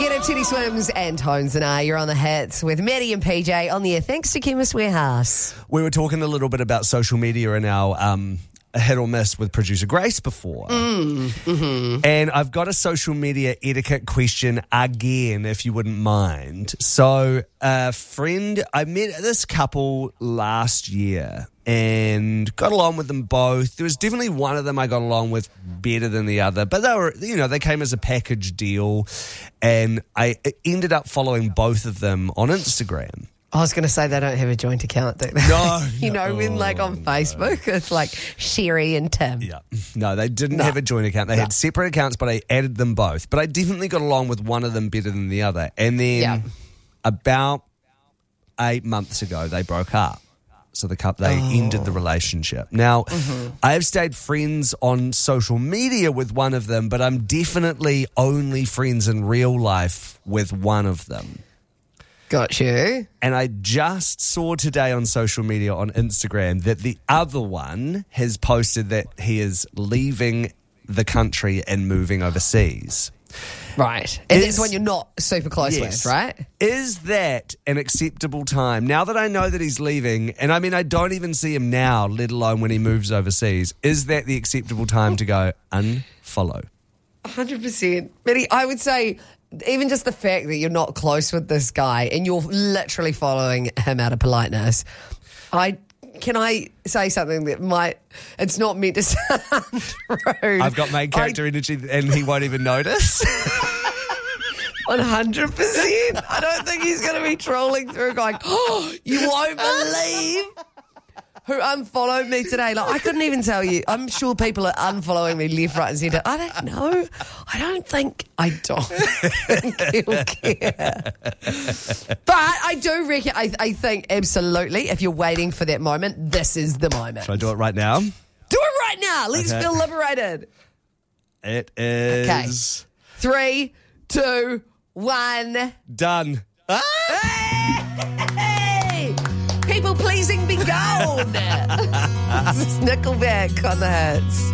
Get it, Teddy Swims and Tones and I. You're on the hits with Maddie and PJ on the air. Thanks to Chemist Warehouse. We were talking a little bit about social media and our hit or miss with producer Grace before. And I've got a social media etiquette question again, if you wouldn't mind. So, I met this couple last year and got along with them both. There was definitely one of them I got along with better than the other, but they came as a package deal, and I ended up following both of them on Instagram. I was going to say they don't have a joint account, do they? No. When on Facebook, it's like Sherry and Tim. Yeah. No, they didn't have a joint account. They had separate accounts, but I added them both. But I definitely got along with one of them better than the other. And then about 8 months ago, they broke up. So they ended the relationship. Now, I have stayed friends on social media with one of them, but I'm definitely only friends in real life with one of them. Got you. And I just saw today on social media on Instagram that the other one has posted that he is leaving the country and moving overseas. Right. And that's one you're not super close with, right? Is that an acceptable time? Now that I know that he's leaving, and I mean, I don't even see him now, let alone when he moves overseas, is that the acceptable time to go unfollow? 100%. Maddie, I would say even just the fact that you're not close with this guy and you're literally following him out of politeness, can I say something that it's not meant to sound rude. I've got main character energy and he won't even notice. 100%. I don't think he's going to be trolling through going, oh, you won't believe who unfollowed me today. Like, I couldn't even tell you. I'm sure people are unfollowing me left, right and centre. I don't know. I don't think he'll care. But I do reckon, I think absolutely, if you're waiting for that moment, this is the moment. Should I do it right now? Do it right now. Let's feel liberated. It is... Okay. 3, 2, 1. Done. Hey! People pleasing be gold. This is Nickelback on the hits.